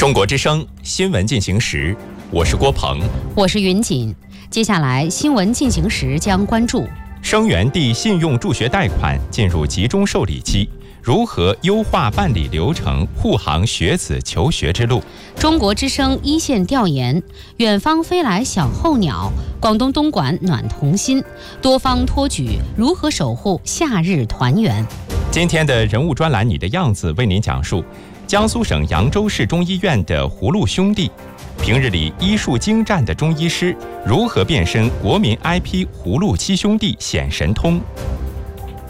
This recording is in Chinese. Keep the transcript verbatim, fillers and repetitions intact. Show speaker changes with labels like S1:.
S1: 中国之声新闻进行时，我是郭鹏，
S2: 我是云锦。接下来新闻进行时将关注：
S1: 生源地信用助学贷款进入集中受理期，如何优化办理流程，护航学子求学之路？
S2: 中国之声一线调研：远方飞来小候鸟，广东东莞暖童心，多方托举，如何守护夏日团圆？
S1: 今天的人物专栏《你的样子》为您讲述江苏省扬州市中医院的葫芦兄弟，平日里医术精湛的中医师如何变身国民 I P 葫芦七兄弟显神通？